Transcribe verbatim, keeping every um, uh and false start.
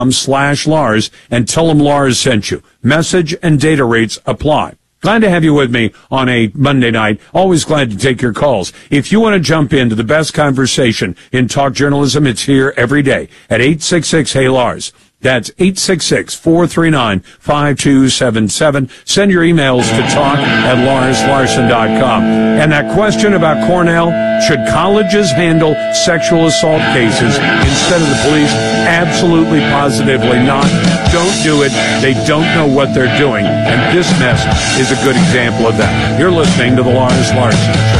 slash Lars and tell them Lars sent you. Message and data rates apply. Glad to have you with me on a Monday night. Always glad to take your calls. If you want to jump into the best conversation in talk journalism, it's here every day at eight six six, hey Lars. That's eight six six, four three nine, five two seven seven. Send your emails to talk at lars larson dot com. And that question about Cornell, should colleges handle sexual assault cases instead of the police? Absolutely, positively not. Don't do it. They don't know what they're doing. And this mess is a good example of that. You're listening to the Lars Larson Show.